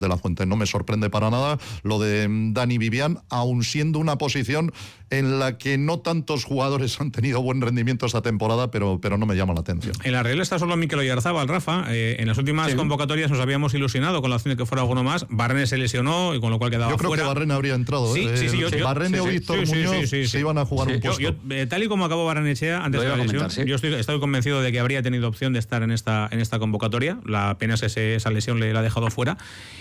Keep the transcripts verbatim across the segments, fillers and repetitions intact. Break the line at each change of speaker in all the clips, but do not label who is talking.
de la Fuente. No me sorprende para nada lo de Dani Vivian, aun siendo una posición en la que no tantos jugadores han tenido buen rendimiento esta temporada, pero, pero no me llama la atención.
En la Real está solo Mikel Oyarzabal, Rafa. Eh, en las últimas sí. convocatorias nos habíamos ilusionado con la opción de que fuera alguno más. Barrene se lesionó y con lo cual quedaba fuera.
Yo creo
fuera.
que Barrene habría entrado.
Sí,
¿eh?
sí, sí, yo, yo,
Barrene
sí,
o
sí,
Víctor
sí,
Muñoz
sí, sí, sí,
se iban a jugar
sí,
un
yo,
puesto.
Yo, eh, tal y como acabó Barrenechea antes de la lesión, sí. yo estoy, estoy convencido de que habría tenido opción de estar en esta, en esta convocatoria. La pena es que esa lesión le la ha dejado fuera.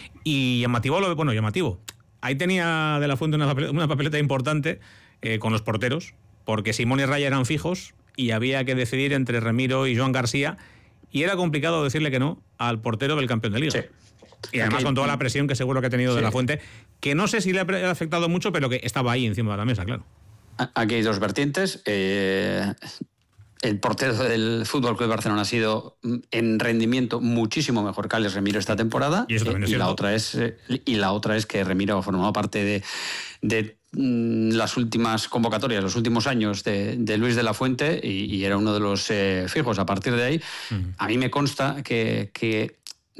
Y llamativo, lo bueno, llamativo. Ahí tenía De la Fuente una papeleta, una papeleta importante eh, con los porteros, porque Simón y Raya eran fijos y había que decidir entre Remiro y Joan García, y era complicado decirle que no al portero del campeón de Liga. Sí. Y además okay. con toda la presión que seguro que ha tenido sí. De la Fuente, que no sé si le ha afectado mucho, pero que estaba ahí encima de la mesa, claro.
Aquí hay dos vertientes. Eh... El portero del F C Barcelona ha sido en rendimiento muchísimo mejor que Alex Remiro esta temporada.
Y, eso
eh, y, la otra es, eh, y la otra es que Remiro ha formado parte de, de mm, las últimas convocatorias, los últimos años de, de Luis de la Fuente y, y era uno de los eh, fijos. A partir de ahí, uh-huh. a mí me consta que, que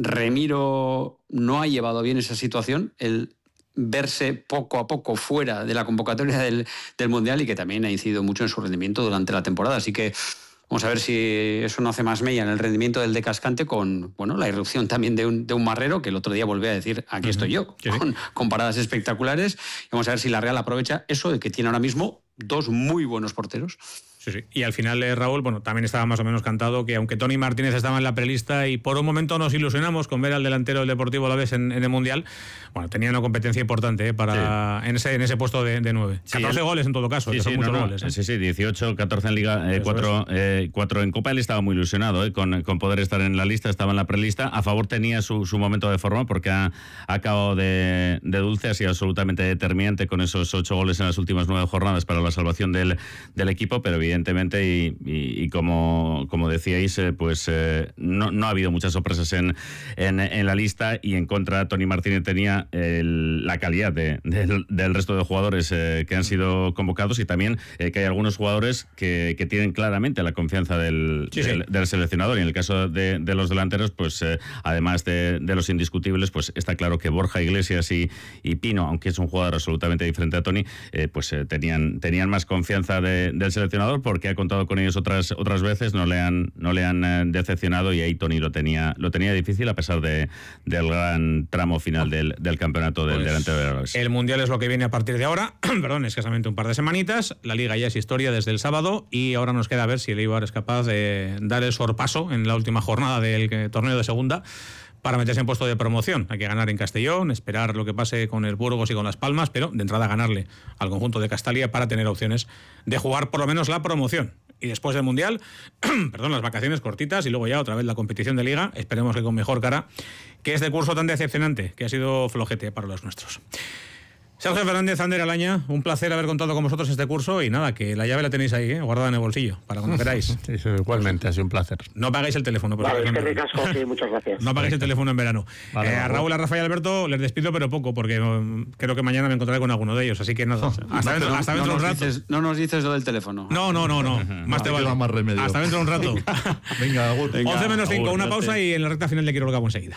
Remiro no ha llevado bien esa situación. El verse poco a poco fuera de la convocatoria del, del Mundial y que también ha incidido mucho en su rendimiento durante la temporada. Así que vamos a ver si eso no hace más mella en el rendimiento del de Cascante con bueno, la irrupción también de un, de un Marrero, que el otro día volvió a decir, aquí uh-huh. estoy yo, ¿sí? con, con paradas espectaculares. Y vamos a ver si la Real aprovecha eso de que tiene ahora mismo dos muy buenos porteros.
Sí, sí. Y al final, eh, Raúl, bueno, también estaba más o menos cantado que aunque Toni Martínez estaba en la prelista y por un momento nos ilusionamos con ver al delantero del Deportivo Alavés en, en el Mundial, bueno, tenía una competencia importante eh, para sí. en, ese, en ese puesto de, de nueve. Sí, catorce el... goles en todo caso,
sí,
que son
sí,
muchos
no, no.
goles. ¿eh?
Sí, sí, dieciocho, catorce en Liga, eh, cuatro, eh, cuatro en Copa. Él estaba muy ilusionado eh, con, con poder estar en la lista, estaba en la prelista. A favor tenía su, su momento de forma porque ha, ha acabado de, de dulce, ha sido absolutamente determinante con esos ocho goles en las últimas nueve jornadas para la salvación del, del equipo, pero evidentemente y Y, y como, como decíais, eh, pues eh, no, no ha habido muchas sorpresas en, en, en la lista y en contra Toni Martínez tenía el, la calidad de, de, del resto de jugadores eh, que han sido convocados y también eh, que hay algunos jugadores que, que tienen claramente la confianza del, sí, del, sí. del seleccionador y en el caso de, de los delanteros, pues eh, además de, de los indiscutibles, pues está claro que Borja Iglesias y, y Pino, aunque es un jugador absolutamente diferente a Toni, eh, pues eh, tenían, tenían más confianza de, del seleccionador porque ha contado con ellos otras otras veces, no le han no le han eh, decepcionado y ahí Toni lo tenía lo tenía difícil a pesar de del gran tramo final del, del campeonato del pues delantero de Alavés.
El Mundial es lo que viene a partir de ahora, perdón, escasamente un par de semanitas, la Liga ya es historia desde el sábado y ahora nos queda ver si el Eibar es capaz de dar el sorpaso en la última jornada del torneo de segunda para meterse en puesto de promoción. Hay que ganar en Castellón, esperar lo que pase con el Burgos y con Las Palmas, pero de entrada ganarle al conjunto de Castalia para tener opciones de jugar por lo menos la promoción. Y después del Mundial, perdón, las vacaciones cortitas y luego ya otra vez la competición de Liga, esperemos que con mejor cara, que este curso tan decepcionante, que ha sido flojete para los nuestros. Sergio Fernández, Ander Alaña, un placer haber contado con vosotros este curso y nada, que la llave la tenéis ahí, ¿eh? guardada en el bolsillo, para cuando queráis.
Sí, igualmente, ha sido un placer.
No apagáis el teléfono. Por
vale, es que ricasco, sí, muchas gracias.
No apagáis el teléfono en verano. Vale, eh, a Raúl, a Rafa y a Alberto les despido, pero poco, porque um, creo que mañana me encontraré con alguno de ellos, así que nada, hasta dentro,
no,
hasta
no,
dentro
no
de un rato.
Dices, no nos dices lo del teléfono.
No, no, no, no. Más te vale.
Más remedio.
Hasta dentro de un rato.
Venga, agur.
Venga, once menos cinco, una pausa y en la recta final le quiero lo que hago enseguida.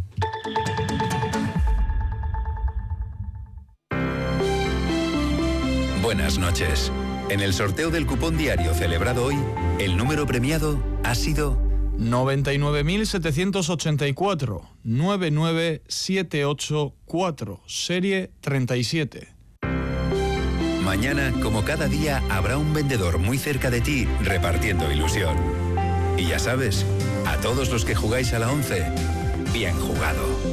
Buenas noches. En el sorteo del cupón diario celebrado hoy, el número premiado ha sido
noventa y nueve mil setecientos ochenta y cuatro, nueve nueve siete ocho cuatro, serie treinta y siete.
Mañana, como cada día, habrá un vendedor muy cerca de ti repartiendo ilusión. Y ya sabes, a todos los que jugáis a la once, bien jugado.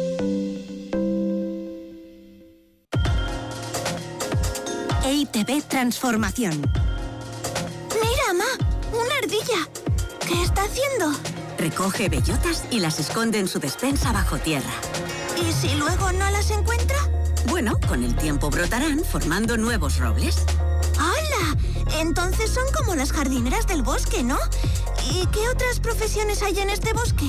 E I T B Transformación.
Mira, Ma, una ardilla. ¿Qué está haciendo?
Recoge bellotas y las esconde en su despensa bajo tierra.
¿Y si luego no las encuentra?
Bueno, con el tiempo brotarán formando nuevos robles.
¡Hala! Entonces son como las jardineras del bosque, ¿no? ¿Y qué otras profesiones hay en este bosque?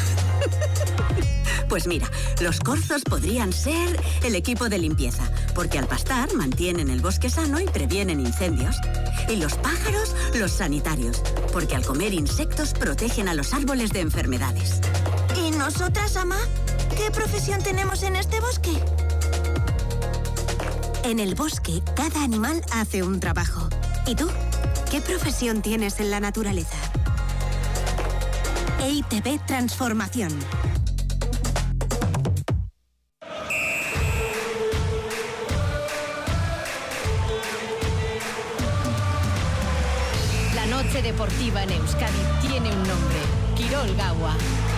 Pues mira, los corzos podrían ser el equipo de limpieza, porque al pastar mantienen el bosque sano y previenen incendios. Y los pájaros, los sanitarios, porque al comer insectos protegen a los árboles de enfermedades.
¿Y nosotras, Ama? ¿qué profesión tenemos en este bosque?
En el bosque, cada animal hace un trabajo. ¿Y tú? ¿Qué profesión tienes en la naturaleza? E I T B Transformación.
La noche deportiva en Euskadi tiene un nombre: Kirol Gaua.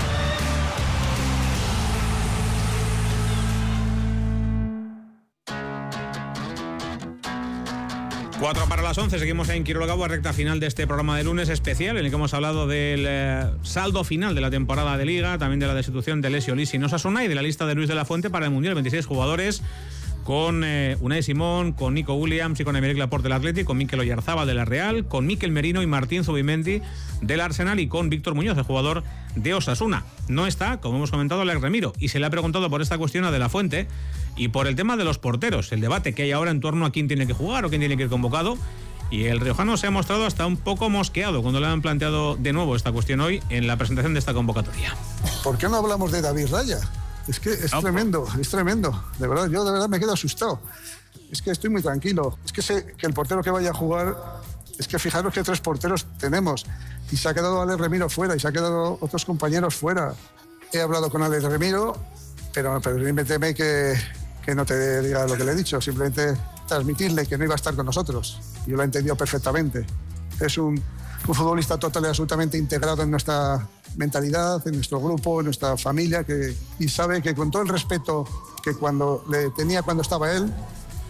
Cuatro para las once, seguimos en Kirol Gaua, recta final de este programa de lunes especial en el que hemos hablado del eh, saldo final de la temporada de Liga, también de la destitución de Lesio Lisi y Osasuna y de la lista de Luis de la Fuente para el Mundial, veintiséis jugadores con eh, Unai Simón, con Nico Williams y con Aymeric Laporte del Athletic, con Mikel Oyarzábal de la Real, con Mikel Merino y Martín Zubimendi del Arsenal y con Víctor Muñoz, el jugador de Osasuna. No está, como hemos comentado, Alex Remiro, y se le ha preguntado por esta cuestión a De la Fuente y por el tema de los porteros, el debate que hay ahora en torno a quién tiene que jugar o quién tiene que ir convocado. Y el riojano se ha mostrado hasta un poco mosqueado cuando le han planteado de nuevo esta cuestión hoy en la presentación de esta convocatoria.
¿Por qué no hablamos de David Raya? Es que es no, tremendo, es tremendo. De verdad, yo de verdad me quedo asustado. Es que estoy muy tranquilo. Es que sé que el portero que vaya a jugar, es que fijaros que tres porteros tenemos. Y se ha quedado Alex Remiro fuera y se ha quedado otros compañeros fuera. He hablado con Alex Remiro, pero permíteme que, que no te diga lo que le he dicho. Simplemente transmitirle que no iba a estar con nosotros. Yo lo he entendido perfectamente. Es un, un futbolista total y absolutamente integrado en nuestra mentalidad, en nuestro grupo, en nuestra familia, que, y sabe que con todo el respeto que cuando le tenía cuando estaba él,